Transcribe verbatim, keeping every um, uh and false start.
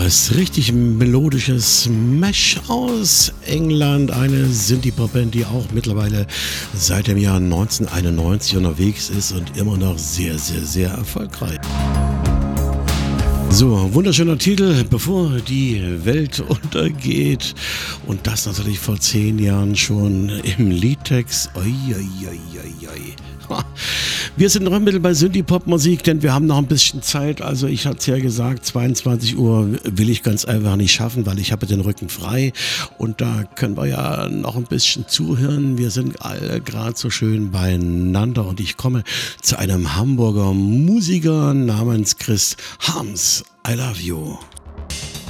Das richtig melodisches Mesh aus England, eine Synthie-Pop-Band, die auch mittlerweile seit dem Jahr neunzehnhunderteinundneunzig unterwegs ist und immer noch sehr, sehr, sehr erfolgreich. So, wunderschöner Titel, bevor die Welt untergeht. Und das natürlich vor zehn Jahren schon im Liedtext. Oi, oi, oi, oi, oi. Wir sind noch ein bisschen bei Synthie-Pop-Musik, denn wir haben noch ein bisschen Zeit. Also ich hatte es ja gesagt, zweiundzwanzig Uhr will ich ganz einfach nicht schaffen, weil ich habe den Rücken frei. Und da können wir ja noch ein bisschen zuhören. Wir sind alle gerade so schön beieinander. Und ich komme zu einem Hamburger Musiker namens Chris Harms. I love you.